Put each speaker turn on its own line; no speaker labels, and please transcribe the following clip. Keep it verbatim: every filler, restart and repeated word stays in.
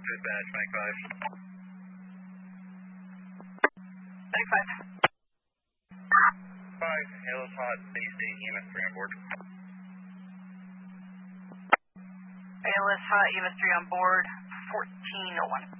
Dispatch, Mike five.
Mike five.
five, Halos Hot, Bay State, E M S three on board.
A L S Hot, E M S three on board, fourteen oh one.